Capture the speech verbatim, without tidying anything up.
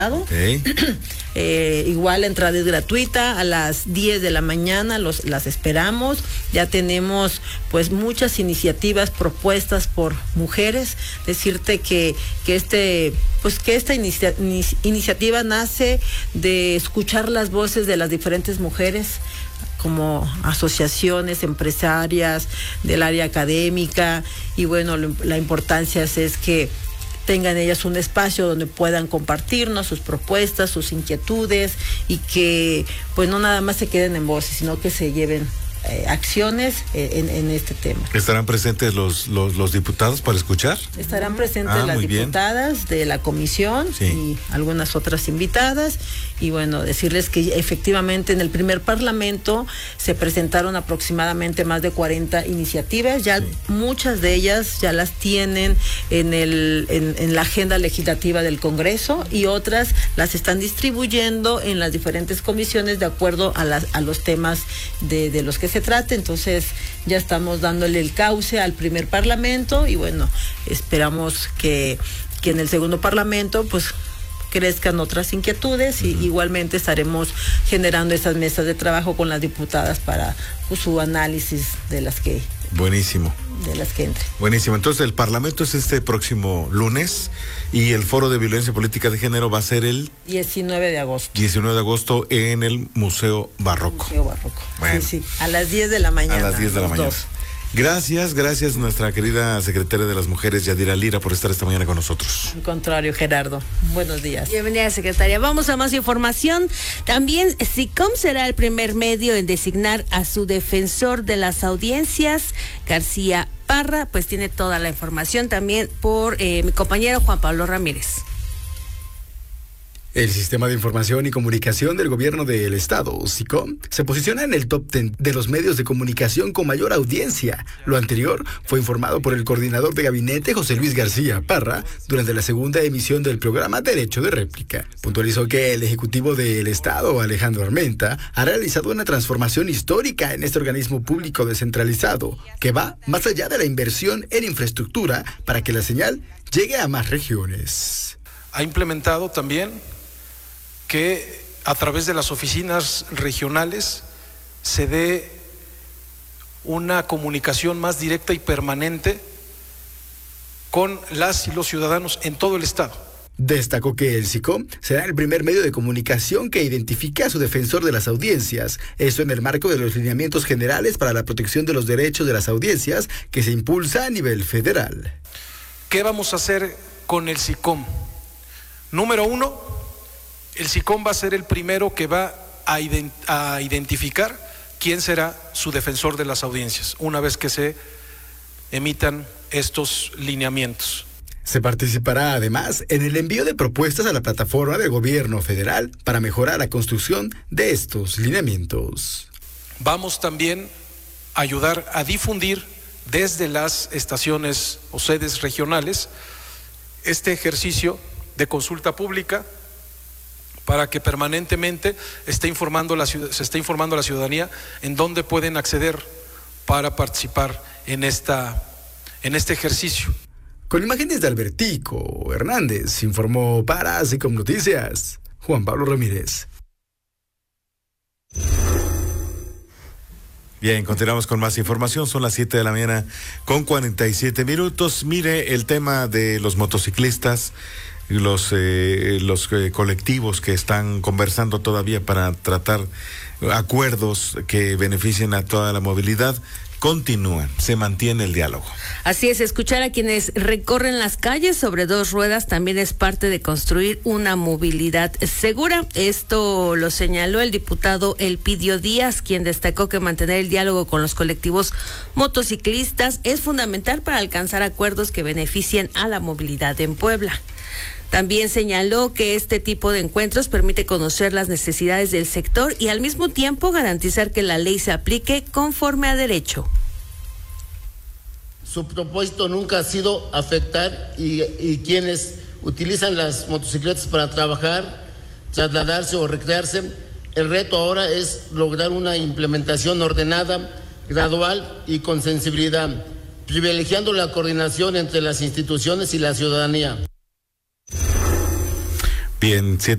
Okay. Eh, igual la entrada es gratuita a las diez de la mañana, los, las esperamos. Ya tenemos pues muchas iniciativas propuestas por mujeres. Decirte que, que este pues que esta inicia, iniciativa nace de escuchar las voces de las diferentes mujeres, como asociaciones empresarias del área académica, y bueno, lo, la importancia es, es que tengan ellas un espacio donde puedan compartirnos sus propuestas, sus inquietudes, y que pues no nada más se queden en voces, sino que se lleven eh, acciones en, en este tema. ¿Estarán presentes los, los, los diputados para escuchar? Estarán presentes ah, las diputadas bien. de la comisión, sí. y algunas otras invitadas. Y bueno, decirles que efectivamente en el primer parlamento se presentaron aproximadamente más de cuarenta iniciativas. Ya sí. muchas de ellas ya las tienen en el en, en la agenda legislativa del Congreso, y otras las están distribuyendo en las diferentes comisiones de acuerdo a las a los temas de, de los que se trate. Entonces ya estamos dándole el cauce al primer parlamento, y bueno, esperamos que, que en el segundo parlamento pues crezcan otras inquietudes, y uh-huh. igualmente estaremos generando esas mesas de trabajo con las diputadas para pues, su análisis de las que buenísimo de las que entre. Buenísimo. Entonces el Parlamento es este próximo lunes, y el Foro de Violencia Política de Género va a ser el diecinueve de agosto. diecinueve de agosto en el Museo Barroco. Museo Barroco. Bueno. Sí, sí. A las diez de la mañana. A las diez de la mañana. Dos. Gracias, gracias nuestra querida secretaria de las Mujeres, Yadira Lira, por estar esta mañana con nosotros. Al contrario, Gerardo. Buenos días. Bienvenida, secretaria. Vamos a más información. También SICOM será el primer medio en designar a su defensor de las audiencias, García Parra. Pues tiene toda la información también por eh, mi compañero Juan Pablo Ramírez. El Sistema de Información y Comunicación del Gobierno del Estado, SICOM, se posiciona en el top diez de los medios de comunicación con mayor audiencia. Lo anterior fue informado por el coordinador de gabinete, José Luis García Parra, durante la segunda emisión del programa Derecho de Réplica. Puntualizó que el Ejecutivo del Estado, Alejandro Armenta, ha realizado una transformación histórica en este organismo público descentralizado, que va más allá de la inversión en infraestructura para que la señal llegue a más regiones. Ha implementado también que a través de las oficinas regionales se dé una comunicación más directa y permanente con las y los ciudadanos en todo el estado. Destacó que el SICOM será el primer medio de comunicación que identifique a su defensor de las audiencias, esto en el marco de los lineamientos generales para la protección de los derechos de las audiencias que se impulsa a nivel federal. ¿Qué vamos a hacer con el SICOM? Número uno, el SICOM va a ser el primero que va a, ident- a identificar quién será su defensor de las audiencias una vez que se emitan estos lineamientos. Se participará además en el envío de propuestas a la plataforma del gobierno federal para mejorar la construcción de estos lineamientos. Vamos también a ayudar a difundir desde las estaciones o sedes regionales este ejercicio de consulta pública, para que permanentemente esté informando la, se esté informando a la ciudadanía en dónde pueden acceder para participar en, esta, en este ejercicio. Con imágenes de Albertico Hernández, informó para SICOM Noticias, Juan Pablo Ramírez. Bien, continuamos con más información. Son las siete de la mañana con cuarenta y siete minutos. Mire, el tema de los motociclistas, los eh, los eh, colectivos que están conversando todavía para tratar acuerdos que beneficien a toda la movilidad, continúan, se mantiene el diálogo. Así es, escuchar a quienes recorren las calles sobre dos ruedas también es parte de construir una movilidad segura. Esto lo señaló el diputado Elpidio Díaz, quien destacó que mantener el diálogo con los colectivos motociclistas es fundamental para alcanzar acuerdos que beneficien a la movilidad en Puebla. También señaló que este tipo de encuentros permite conocer las necesidades del sector y al mismo tiempo garantizar que la ley se aplique conforme a derecho. Su propósito nunca ha sido afectar y, y quienes utilizan las motocicletas para trabajar, trasladarse o recrearse. El reto ahora es lograr una implementación ordenada, gradual y con sensibilidad, privilegiando la coordinación entre las instituciones y la ciudadanía. Bien, siete